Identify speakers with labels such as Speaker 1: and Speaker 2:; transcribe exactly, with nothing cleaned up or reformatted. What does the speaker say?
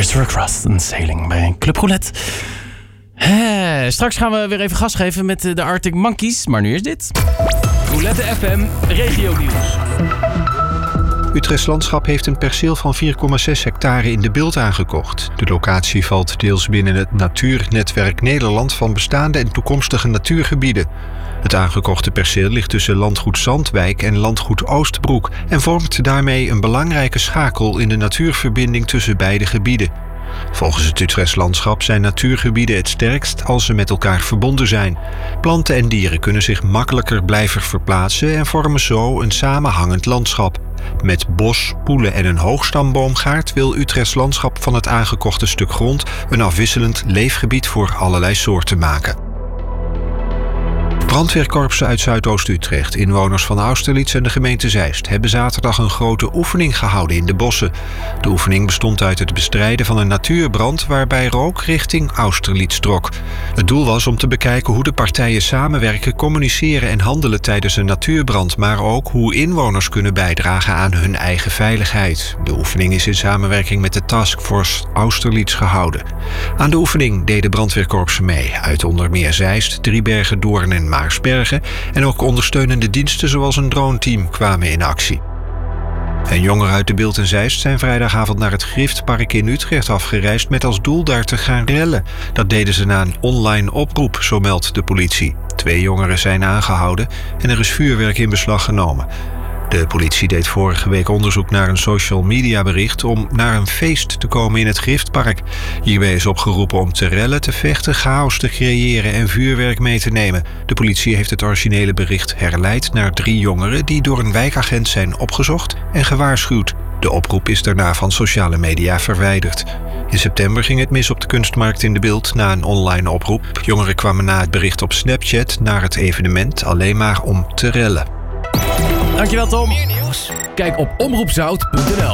Speaker 1: Christopher Cross, een sailing bij Club Roulette. He, straks gaan we weer even gas geven met de Arctic Monkeys, maar nu is dit.
Speaker 2: Roulette F M, regio-nieuws.
Speaker 3: Utrechts Landschap heeft een perceel van vier komma zes hectare in De Bilt aangekocht. De locatie valt deels binnen het Natuurnetwerk Nederland van bestaande en toekomstige natuurgebieden. Het aangekochte perceel ligt tussen landgoed Zandwijk en landgoed Oostbroek en vormt daarmee een belangrijke schakel in de natuurverbinding tussen beide gebieden. Volgens het Utrechts Landschap zijn natuurgebieden het sterkst als ze met elkaar verbonden zijn. Planten en dieren kunnen zich makkelijker blijven verplaatsen en vormen zo een samenhangend landschap. Met bos, poelen en een hoogstamboomgaard wil Utrechts Landschap van het aangekochte stuk grond een afwisselend leefgebied voor allerlei soorten maken. Brandweerkorpsen uit Zuidoost-Utrecht, inwoners van Austerlitz en de gemeente Zeist hebben zaterdag een grote oefening gehouden in de bossen. De oefening bestond uit het bestrijden van een natuurbrand waarbij rook richting Austerlitz trok. Het doel was om te bekijken hoe de partijen samenwerken, communiceren en handelen tijdens een natuurbrand, maar ook hoe inwoners kunnen bijdragen aan hun eigen veiligheid. De oefening is in samenwerking met de Taskforce Austerlitz gehouden. Aan de oefening deden brandweerkorpsen mee uit onder meer Zeist, Driebergen, Doorn en Maarsbergen en ook ondersteunende diensten zoals een droneteam kwamen in actie. En jongeren uit De Bilt en Zeist zijn vrijdagavond naar het Griftpark in Utrecht afgereisd met als doel daar te gaan rellen. Dat deden ze na een online oproep, zo meldt de politie. Twee jongeren zijn aangehouden en er is vuurwerk in beslag genomen. De politie deed vorige week onderzoek naar een social media bericht om naar een feest te komen in het Griftpark. Hierbij is opgeroepen om te rellen, te vechten, chaos te creëren en vuurwerk mee te nemen. De politie heeft het originele bericht herleid naar drie jongeren die door een wijkagent zijn opgezocht en gewaarschuwd. De oproep is daarna van sociale media verwijderd. In september ging het mis op de kunstmarkt in De Bilt na een online oproep. Jongeren kwamen na het bericht op Snapchat naar het evenement alleen maar om te rellen.
Speaker 1: Dankjewel, Tom.
Speaker 2: Meer nieuws? Kijk op omroepzout punt n l.